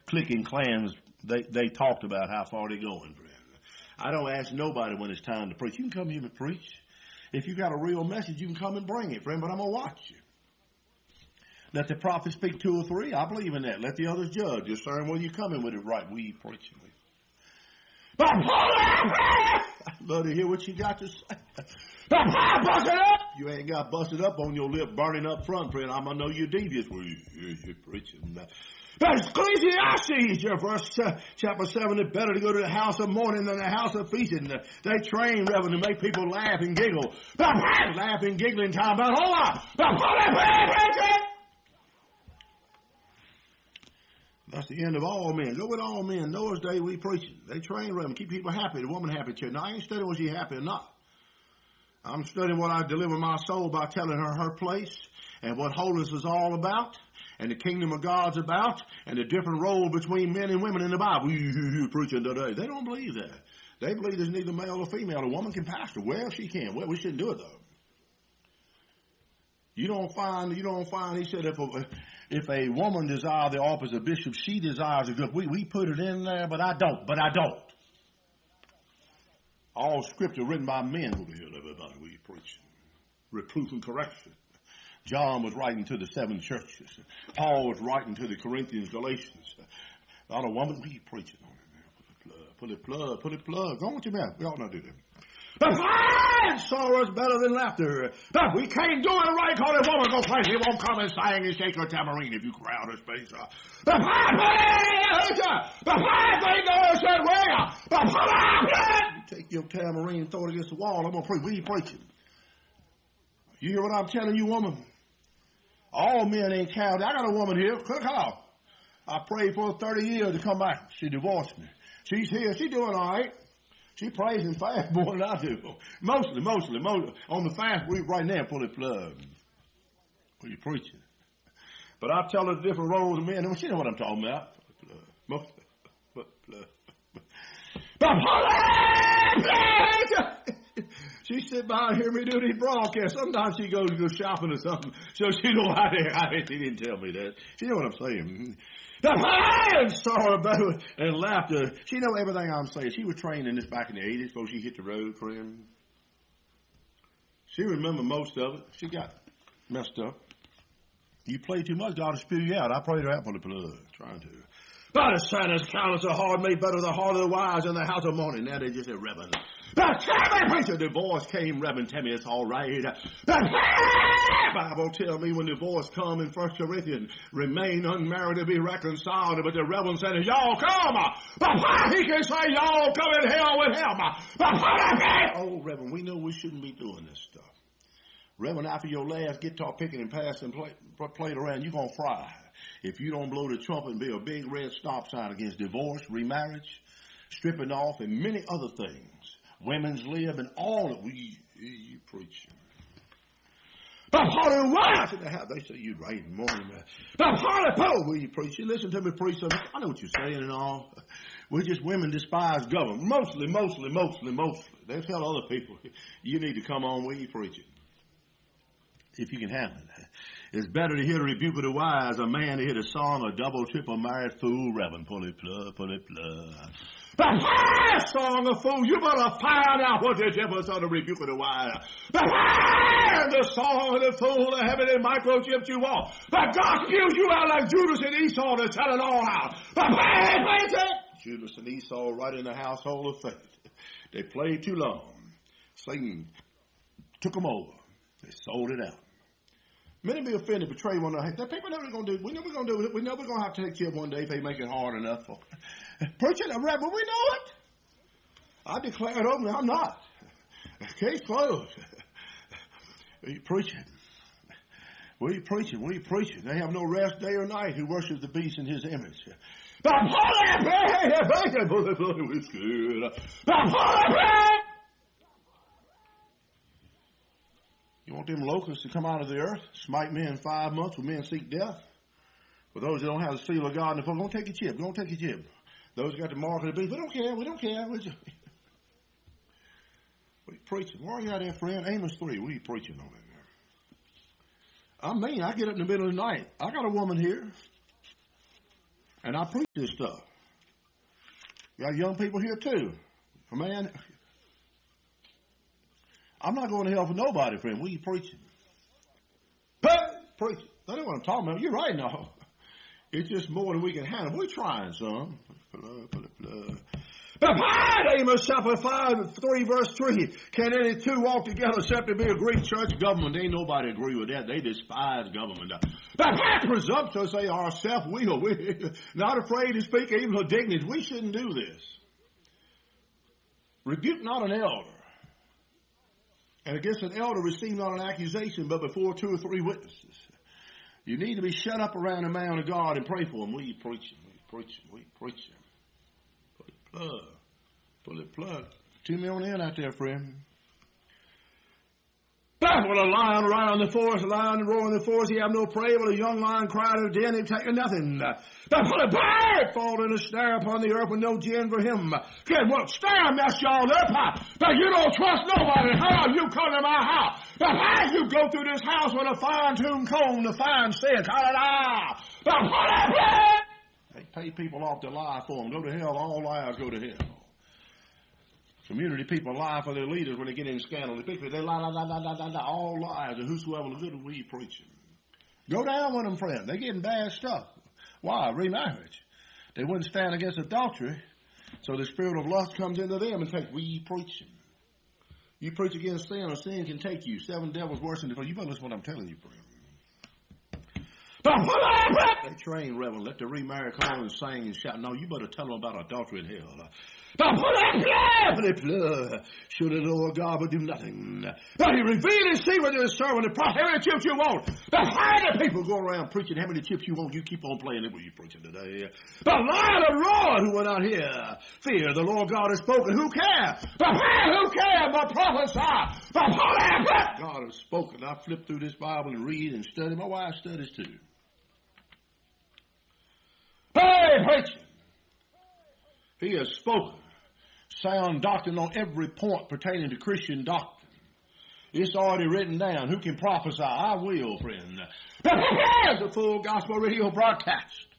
clique and clans, they talked about how far they're going, friend. I don't ask nobody when it's time to preach. You can come here and preach. If you got a real message, you can come and bring it, friend, but I'm going to watch you. Let the prophet speak 2 or 3. I believe in that. Let the others judge. Discern whether you're coming with it right. We preaching. I'd love to hear what you got to say. Bust it up! You ain't got busted up on your lip, burning up front, friend. I'm going to know you're devious. Well, you're preaching. Ecclesiastes, verse chapter 7, it's better to go to the house of mourning than the house of feasting. They train, Reverend, to make people laugh and giggle. Laugh and giggling time about, hold on. That's the end of all men. Go with all men. Noah's day we preaching. They train, Reverend, keep people happy, the woman happy. Now, I ain't studying was she happy or not. I'm studying what I deliver my soul by telling her place and what holiness is all about and the kingdom of God's about and the different role between men and women in the Bible. You preaching today. They don't believe that. They believe there's neither male or female. A woman can pastor. Well, she can. Well, we shouldn't do it, though. You don't find, he said, if a woman desires the office of bishop, she desires a good. We put it in there, but I don't. All scripture written by men over here, everybody, we preaching. Reproof and correction. John was writing to the 7 churches. Paul was writing to the Corinthians, Galatians. Not a woman, we preaching on it, man. Put it plug. Go on with your mouth. We ought not do that. Sorrow is better than laughter. But we can't do it right because the woman goes crazy. He won't come and sing and shake her tambourine if you crowd her space. Take your tambourine and throw it against the wall. I'm going to preach. We ain't preaching. You hear what I'm telling you, woman? All men ain't counted. I got a woman here. Cook off. I prayed for her 30 years to come back. She divorced me. She's here. She's doing all right. She prays and fasts more than I do. Mostly. On the fast week right now, pull it plug. What are you preaching? But I tell her the different roles of men. And she know what I'm talking about. Mostly. She sit by and hear me do these broadcasts. Sometimes she goes to go shopping or something. So she know she didn't tell me that. She know what I'm saying. And sorrow and laughter. She know everything I'm saying. She was trained in this back in the 80s before she hit the road, friend. She remember most of it. She got messed up. You play too much, God will spew you out. I prayed her out for the blood. Trying to. But the sinner's countenance are hard made better the heart of the wise in the house of mourning. Now they just said, Reverend. The divorce came, Reverend. Tell me it's all right. The Bible tell me when divorce come in 1 Corinthians, remain unmarried to be reconciled. But the Reverend said, y'all come. He can say y'all come in hell with him. Oh, Reverend, we know we shouldn't be doing this stuff. Reverend, after your last guitar picking and passing plate around, you're going to fry. If you don't blow the trumpet and be a big red stop sign against divorce, remarriage, stripping off, and many other things. Women's lib and all that you preach. But Holly, why? They say you right in the morning. But Holly, will you preach? You listen to me preach something. I know what you're saying and all. We're just women despise government. Mostly. They tell other people, you need to come on where you preach it. If you can handle it. It's better to hear the rebuke of the wise, a man to hear the song of double, triple married fool, Reverend. Pull it plug. The song of fool, you better find out what the difference of the rebuke of the wise. The song of the fool, the heaven and microchips you want. But God spews you out like Judas and Esau to tell it all out. Judas and Esau right in the household of faith. They played too long. Satan took them over. They sold it out. Many be offended, betray one another. That people never going to do. We know we're going to do it. We know we're going to have to take chip one day if they make it hard enough. Preaching a rebel, we know it. I declare it openly. I'm not. Case closed. What are you preaching? What are you preaching? What are you preaching? They have no rest day or night who worship the beast in his image. You want them locusts to come out of the earth, smite men 5 months, when men seek death? For those that don't have the seal of God in the phone, don't take your chip. Don't take your chip. Those who got the mark of the beast, we don't care. We don't care. What are you preaching? Where are you out there, friend? Amos 3. What are you preaching on in there? I mean, I get up in the middle of the night. I got a woman here. And I preach this stuff. Got young people here too. Man, I'm not going to hell for nobody, friend. We preaching. Preaching. That ain't what I'm talking about. You're right now. It's just more than we can handle. We're trying some. But Amos chapter 3 verse 3. Can any two walk together except to be a great church government? Ain't nobody agree with that. They despise government. But presumptuous they are, self-will. We're not afraid to speak even of dignity. We shouldn't do this. Rebuke not an elder. And against an elder receive not an accusation, but before 2 or 3 witnesses. You need to be shut up around a man of God and pray for him. We preaching. Pull it plug. 2 million in out there, friend. But when a lion around the forest, a lion roaring the forest, he have no prey. When a young lion cried at the den, he take nothing. But when a bird fall in a snare upon the earth with no gin for him. Get what? Snare mess y'all up. But you don't trust nobody. How you come to my house? But how you go through this house with a fine-tuned comb, the fine scent? But they pay people off to lie for them. Go to hell. All liars go to hell. Community people lie for their leaders when they get in scandal. The people, they lie. All liars. And whosoever is good will be preaching. Go down with them, friend. They're getting bad stuff. Why? Remarriage. They wouldn't stand against adultery. So the spirit of lust comes into them and takes, we preaching. You preach against sin, or sin can take you. 7 devils worse than the first. You better listen to what I'm telling you, friend. They train reverend. Let the remarried come on and sing and shout. No, you better tell them about adultery in hell. Should the Lord God but do nothing. But he revealed his secret to his servant and prophet. How many chips you want? But how many people go around preaching? How many chips you want? You keep on playing it when you preaching today. The Lion of Lord who went out here. Fear the Lord God has spoken. Who cares? But who cares but prophesy? But God has spoken. I flip through this Bible and read and study. My wife studies too. Hey, preaching. He has spoken. Sound doctrine on every point pertaining to Christian doctrine. It's already written down. Who can prophesy? I will, friend. But here's the full gospel radio broadcast.